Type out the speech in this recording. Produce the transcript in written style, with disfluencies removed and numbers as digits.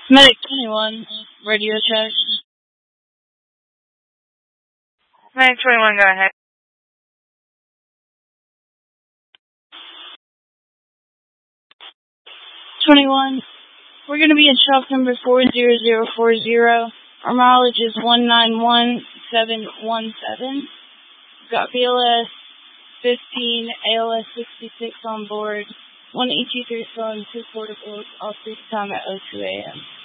Medic 21, radio check. Medic 21, go ahead. We're going to be at shop number 40040. Our mileage is 191717. Got BLS 15, ALS 66 on board. 1 ET3 phone, 2 portables, all 3 time at 02 a.m.